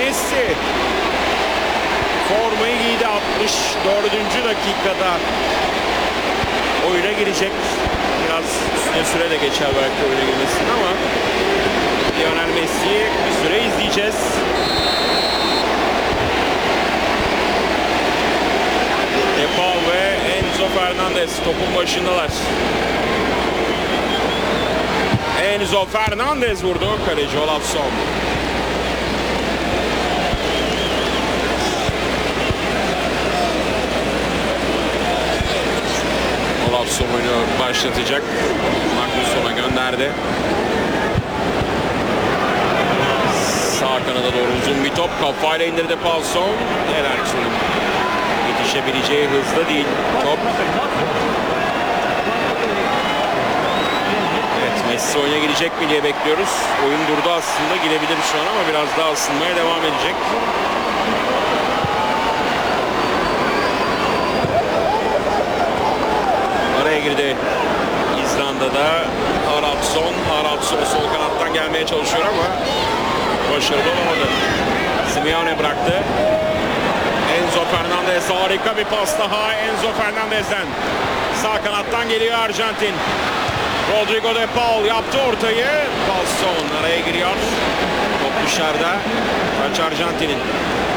Messi formayı giydi, 64. dakikada oyuna girecek. Biraz üstüne süre de geçer belki oyuna girmesine ama Lionel Messi'yi bir süre izleyeceğiz. Paul ve Enzo Fernandez topun başındalar. Enzo Fernandez vurdu. Kaleci Olafsson. Olafsson oyunu başlatacak. Magnusson'a gönderdi. Sağ kanada doğru uzun bir top. Kafayla indirdi Paulson. Eriksson'un yetişebileceği hızda değil top. Evet, Messi oyuna girecek mi diye bekliyoruz. Oyun durdu aslında, girebilir şu an ama biraz daha ısınmaya devam edecek. Araya girdi İzlanda'da Haraldsson sol kanattan gelmeye çalışıyor ama başarılı olamadı. Simeone bıraktı. Enzo Fernandez, harika bir pas daha Enzo Fernandez'den. Sağ kanattan geliyor Arjantin. Rodrigo de Paul yaptı ortayı. Paulson araya giriyor. Top dışarıda. Taç Arjantin'in.